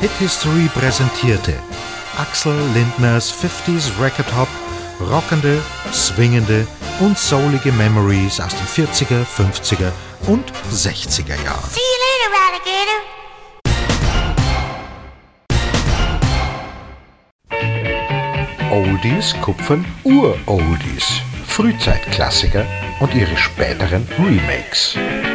Hit History präsentierte Axel Lindners 50s Record Hop, rockende, swingende und soulige Memories aus den 40er, 50er und 60er Jahren. See you later, Alligator. Oldies kupfern Ur-Oldies, Frühzeitklassiker und ihre späteren Remakes.